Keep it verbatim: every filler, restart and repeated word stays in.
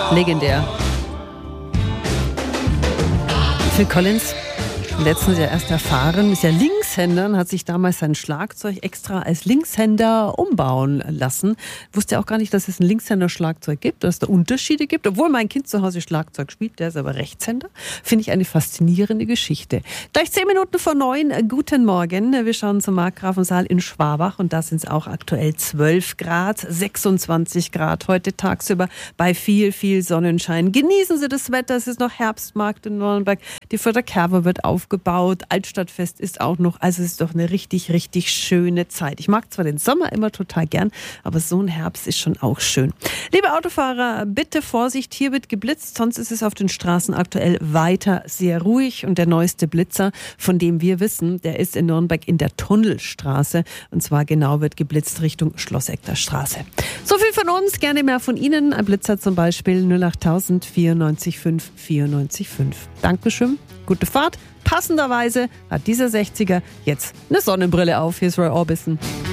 Legendär. Phil Collins, letztens ja erst erfahren, ist ja Linkshänder und hat sich damals sein Schlagzeug extra als Linkshänder umbauen lassen. Wusste auch gar nicht, dass es ein Linkshänder-Schlagzeug gibt, dass es da Unterschiede gibt. Obwohl mein Kind zu Hause Schlagzeug spielt, der ist aber Rechtshänder. Finde ich eine faszinierende Geschichte. Gleich zehn Minuten vor neun, guten Morgen. Wir schauen zum Markgrafensaal in Schwabach und da sind es auch aktuell zwölf Grad, sechsundzwanzig Grad heute tagsüber bei viel, viel Sonnenschein. Genießen Sie das Wetter, es ist noch Herbstmarkt in Nürnberg. Die Förderkerbe wird aufgebaut, Altstadtfest ist auch noch, also es ist doch eine richtig, richtig schöne Zeit. Ich mag zwar den Sommer immer total gern, aber so ein Herbst ist schon auch schön. Liebe Autofahrer, bitte Vorsicht, hier wird geblitzt, sonst ist es auf den Straßen aktuell weiter sehr ruhig und der neueste Blitzer, von dem wir wissen, der ist in Nürnberg in der Tunnelstraße und zwar genau wird geblitzt Richtung Schlosseckter Straße. So viel von uns, gerne mehr von Ihnen. Ein Blitzer zum Beispiel null achttausend vierundneunzig fünf vierundneunzig fünf. Dankeschön, gute Fahrt. Passenderweise hat dieser sechziger jetzt eine Sonnenbrille auf. Hier ist Roy Orbison.